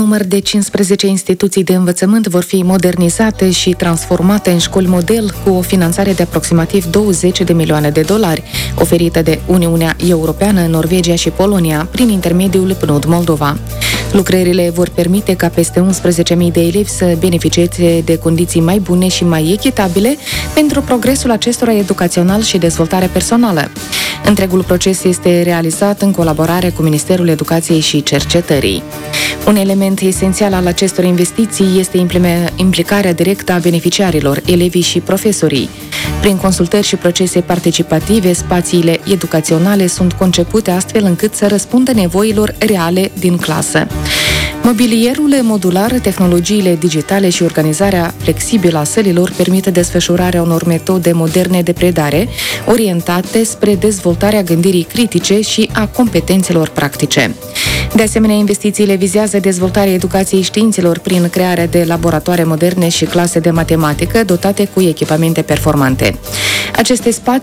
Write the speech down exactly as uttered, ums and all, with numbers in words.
număr de cincisprezece instituții de învățământ vor fi modernizate și transformate în școli model cu o finanțare de aproximativ douăzeci de milioane de dolari, oferită de Uniunea Europeană, Norvegia și Polonia, prin intermediul P N U D Moldova. Lucrările vor permite ca peste unsprezece mii de elevi să beneficieze de condiții mai bune și mai echitabile pentru progresul acestora educațional și dezvoltare personală. Întregul proces este realizat în colaborare cu Ministerul Educației și Cercetării. Un element esențial al acestor investiții este implicarea directă a beneficiarilor, elevii și profesorii. Prin consultări și procese participative, spațiile educaționale sunt concepute astfel încât să răspundă nevoilor reale din clasă. Mobilierul modular, tehnologiile digitale și organizarea flexibilă a sălilor permite desfășurarea unor metode moderne de predare, orientate spre dezvoltarea gândirii critice și a competențelor practice. De asemenea, investițiile vizează dezvoltarea educației științelor prin crearea de laboratoare moderne și clase de matematică dotate cu echipamente performante. Aceste spații